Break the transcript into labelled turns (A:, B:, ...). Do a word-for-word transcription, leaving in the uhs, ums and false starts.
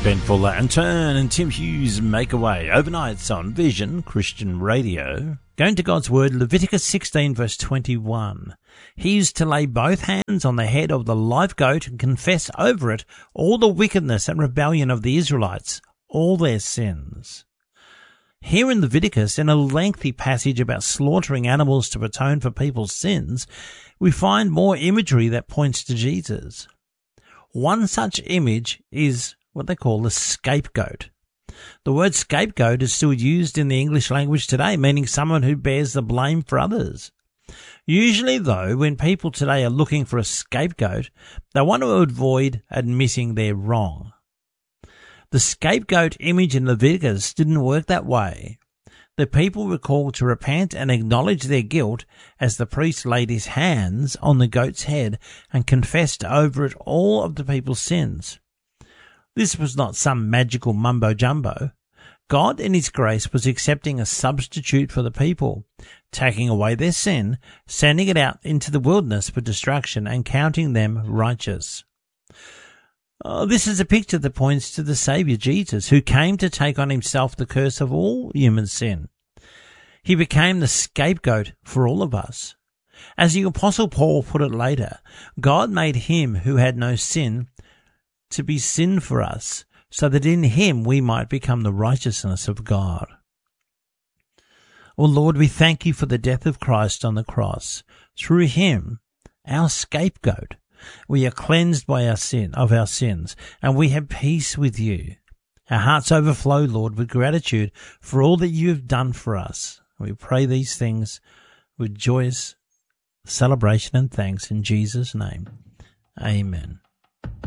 A: Ben Fuller and Turn and Tim Hughes make away overnights on Vision Christian Radio. Going to God's Word, Leviticus sixteen verse twenty-one. He is to lay both hands on the head of the live goat and confess over it all the wickedness and rebellion of the Israelites, all their sins. Here in Leviticus, in a lengthy passage about slaughtering animals to atone for people's sins, we find more imagery that points to Jesus. One such image is what they call the scapegoat. The word scapegoat is still used in the English language today, meaning someone who bears the blame for others. Usually, though, when people today are looking for a scapegoat, they want to avoid admitting they're wrong. The scapegoat image in Leviticus didn't work that way. The people were called to repent and acknowledge their guilt as the priest laid his hands on the goat's head and confessed over it all of the people's sins. This was not some magical mumbo-jumbo. God in his grace was accepting a substitute for the people, taking away their sin, sending it out into the wilderness for destruction, and counting them righteous. Oh, this is a picture that points to the Saviour Jesus, who came to take on himself the curse of all human sin. He became the scapegoat for all of us. As the Apostle Paul put it later, God made him who had no sin to be sin for us, so that in him we might become the righteousness of God. Well, Lord, we thank you for the death of Christ on the cross. Through him, our scapegoat, we are cleansed by our sin, of our sins, and we have peace with you. Our hearts overflow, Lord, with gratitude for all that you have done for us. We pray these things with joyous celebration and thanks in Jesus' name. Amen.